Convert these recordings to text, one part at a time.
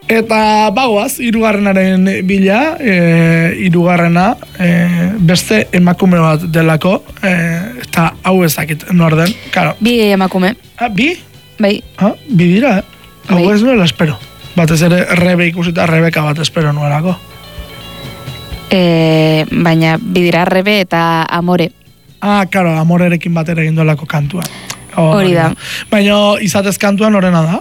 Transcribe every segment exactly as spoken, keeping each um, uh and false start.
Eta bagoaz, hirugarrenaren bila, e, hirugarrena e, beste emakume bat delako, e, eta hau ezakit nor den, claro. Bi emakume. Ah, bi? Bai. Ah, bi dira, eh? Hau Bai. ez nuela espero. Batez ere Rebe ikusita Rebeka bat espero nuelako. E, baina bidira Rebe eta Amore. Ah, karo, Amorerekin batera egin duelako kantua. Hori da. Baina izatez kantuan horrena da?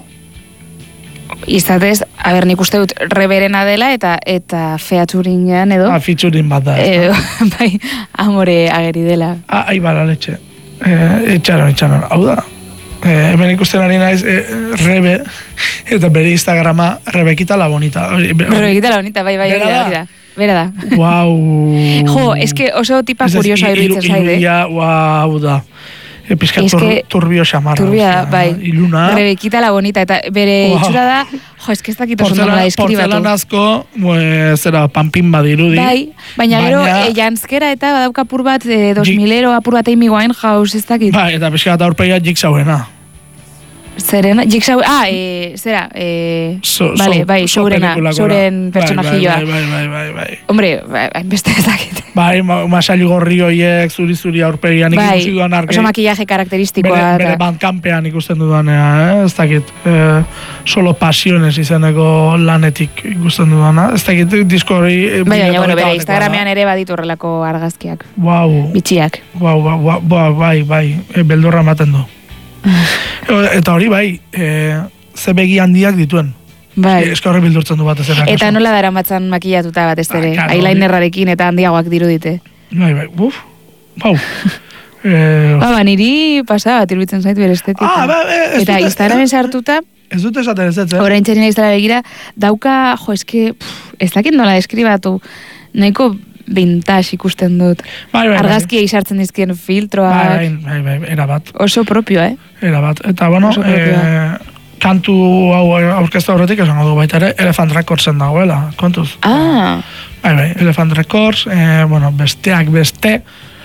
Izatez, a ber, nik uste dut Reberena dela eta eta featuringean edo. Ah, featuring bat da. Edo, bai, Amore ageri dela. Ah, ahi bala letxe. Eh, etxaron, etxaron. Hau da. Eh, hemen ikusten ari naiz eh, Rebe, eta bere Instagrama Rebekita la bonita. Rebekita la bonita, bai, bai, hori da, hori da. Bera da. Guau. Jo, eske oso tipa kuriosa iruditzen zaide. Irudia, guau da. Epizka tur, turbio xamarra. Turbia, ostia, bai. Iluna. Rebekita la bonita, eta bere wow. Itxura da, jo, eske ez dakit oso nola eskribatu. Porzelanazko, zera, pampin badirudi. Bai, baina gero, e, jantzkera eta badauka apur bat, e, dos milero apur bat Amy Winehouse, ez dakit. Bai, eta pizka bat aurpegia jigsauena. Zerena, Jigsaw, ah, e, zera, e, so, vale, so, bai, so sourena, souren pertsonajilloa. Bai, bai, bai, bai, bai. Hombre, bai, beste ez dakit. Bai, masailu gorri hoiek, zuri-zuri aurpegian bai, ikusi duan argi. Oso makillaje karakteristikoa. Bere, bere bandkampean ikusten dudanea, eh? Ez dakit, eh, solo pasiones izeneko lanetik ikusten dudana. Ez dakit, disko hori... Bai, baina, bueno, bere Instagramean ere baditu horrelako argazkiak. Wow. Bitxiak. Wow, wow, wow, bai, bai, e, beldurra ematen du. Eta hori bai, e, ze begi handiak dituen. Bai. E, eska horre bildurtzen du bat ez errak. Eta nola dara matzan makillatuta bat ez ere, ah, eyelinerrarekin eta handiagoak dirudite. Bai, bai, buf, bau. e, ba, ba, niri pasa bat iruditzen zaitu bere estetika. Ah, ba, e, eta Instagramen sartuta, ez dute esaten ez ez, eh? Orain txerina iztara begira, dauka, jo, eske, pff, ez dakit nola deskribatu, nahiko vintage ikusten dut. Bai, bai, argazkia izartzen dizkien filtroak. Bai, bai, bai, era bat. Oso propio, eh? Era bat. Eta, bueno, e, kantu hau aurkeztu horretik esango du baita ere, Elephant Recordsen dagoela, kontuz. Ah. Bai, bai, Elephant Records, e, bueno, besteak beste,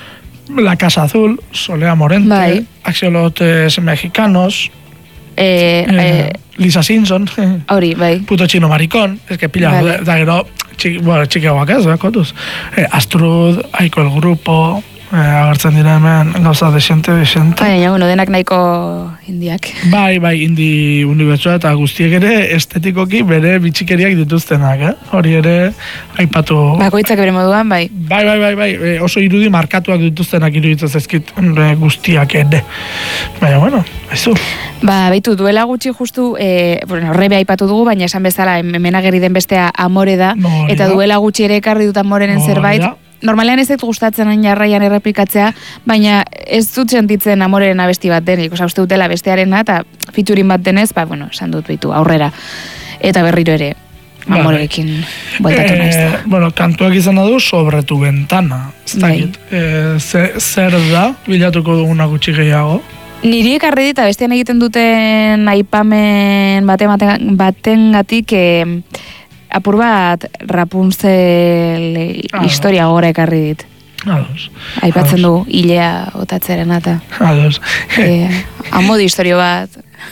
La Casa Azul, Solea Morente, bai. Axolotes Mexicanos, eh, eh, eh, Lisa Simpson, hori, bai. Puto Chino Maricón, es que pilla, vale. da gero, txiki, bueno, txikiagoak ez, eh, kontuz. Eh, Astrud, Aiko el Grupo, eh, agertzen dira hemen, gauza desente, desente. Baina, bueno, denak nahiko indiak. Bai, bai, indi unibertsua eta guztiek ere estetikoki bere bitxikeriak dituztenak, eh? Hori ere, aipatu... Bakoitzak bere moduan, bai. Bai, bai, bai, bai, e, oso irudi markatuak dituztenak iruditzen zaizkit e, guztiak ere. Baina, bueno, haizu. Ba, baitu, duela gutxi justu, e, bueno, Rebe aipatu dugu, baina esan bezala, hemen ageri den bestea Amore da, no, eta da. duela gutxi ere ekarri dut Amorenen no, zerbait. Da. Normalean ez dut gustatzen hain jarraian errepikatzea, baina ez dut sentitzen Amoreren abesti bat denik, oza, uste dutela bestearena, eta fiturin bat denez, ba, bueno, esan dut bitu, aurrera. Eta berriro ere, Amorerekin bueltatu naiz. Eh, bueno, kantuak izan du sobre tu ventana. Ez dakit, eh, zer da, bilatuko duguna gutxi gehiago? Niri ekarri dit, bestean egiten duten aipamen baten, baten gatik, eh, apur bat Rapunzel ah, historia gora ekarri dit. Ados. Aipatzen du hilea otatzeren eta. Ados. E, amodi historio bat.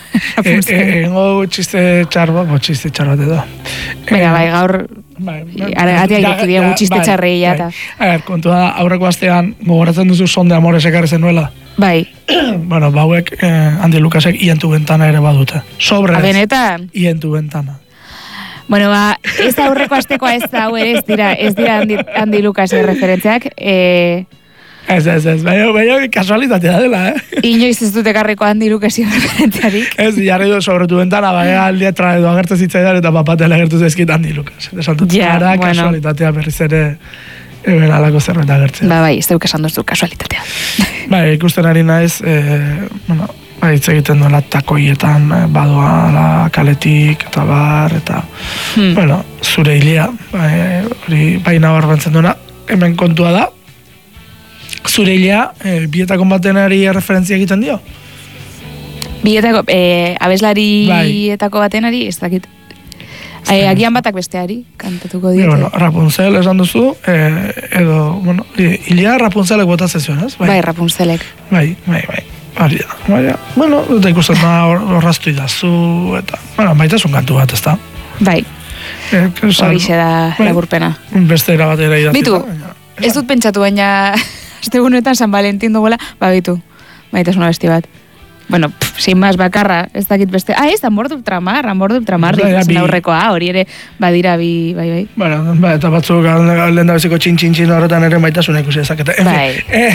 Engo txiste txar bat, bo txiste txar bat edo. Bera, bai, gaur aragatia ireki diegu txiste txarrei eta. Kontua da, aurreko astean gogoratzen duzu Son de Amores ekarri zenuela. Bai. Bueno, bauek eh, Andy Lucasek Ientu Ventana ere badute. Sobre Benetan? Ientu Ventana. Bueno, ba, ez aurreko astekoa ez da, hau ere, ez dira, ez dira Andy, Andy Lucasen referentziak. E... Ez, ez, ez, baina, baina kasualitatea dela, eh? Inoiz ez dute karriko Andy Lucasen referentziarik. Ez, jarri du sobre tu ventana, baina aldiatra edo agertu zitzaidan eta papatela agertu zezkit Andy Lucas. Esan dut, ja, ara, bueno. Kasualitatea berriz ere eben alako zerbait agertzea. Ba, bai, ez duk esan duzu kasualitatea. Bai, ikusten ari naiz, eh, bueno, bai, hitz egiten duela takoietan, eh, badoa la kaletik, eta bar, eta, hmm. bueno, zure hilea, bai, hori baina barbantzen duena, hemen kontua da, zure hilea, eh, bietako batenari referentzia egiten dio? Bietako, eh, abeslarietako batenari, ez dakit. Eh, agian batak besteari, kantatuko dite. Bueno, Rapunzel esan duzu, eh, edo, bueno, hilea Rapunzelek botatzen zuen, ez? Bai, bai Rapunzelek. Bai, bai, bai. Hori da, baina, bueno, eta ikusten da horraztu idazu, eta, bueno, baitasun kantu bat, ez da? Bai. Horixe da laburpena. Beste erabatera idatzita. Bitu, ez dut pentsatu, baina astegunetan San Valentin duguela, ba bitu, maitasuna besti bat. Bueno, pff, sin más bakarra, ez dakit beste. Ah, ez, amor de ultramar, amor de ultramar, ditzen aurrekoa, hori ere badira bi, bai, bai. Bueno, ba, eta batzuk lehen da beziko txin-txin-txin horretan ere maitasuna ikusi ezakete. Bai.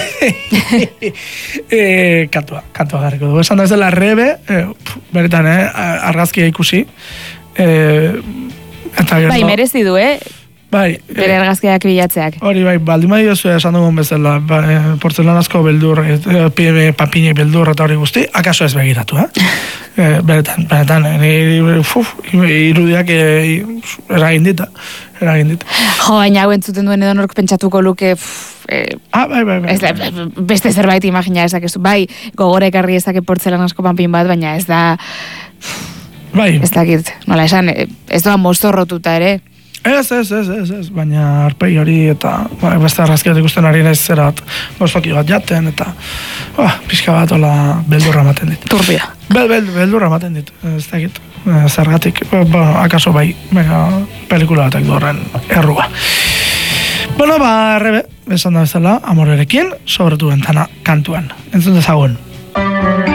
e, kantua, kantua garriko dugu. Esan da ez dela rebe, e, beretan, eh, argazkia ikusi. E, eta gero, bai, merezi du, eh? Bai, bere argazkiak bilatzeak. Hori bai, baldin bai oso esan dugun bezala, ba, e, portzelanazko beldur, e, papinek beldur eta hori guzti, akaso ez begiratu, eh? e, beretan, beretan, e, uf, irudiak e, eragin dita, eragin dita. Jo, baina hau entzuten duen edo nork pentsatuko luke, pff, e, ah, bai, bai, bai. Ez, beste zerbait imagina ezakezu, bai, gogore ekarri ezake portzelanazko panpin bat, baina ez da, bai. Ez dakit, nola esan, ez doa mozorrotuta ere. Ez, ez, ez, ez, ez, baina arpegi hori eta ba, beste arrazkiat ikusten ari naiz zerat bostoki bat jaten eta ba, pixka bat ola beldurra ematen dit. Turbia. Bel, bel, beldurra ematen dit, ez dakit, zergatik, ba, akaso bai, baina pelikula batek du horren errua. Bueno, ba, rebe, esan da bezala, amorerekin, sobretu bentana kantuan. Entzun dezagun.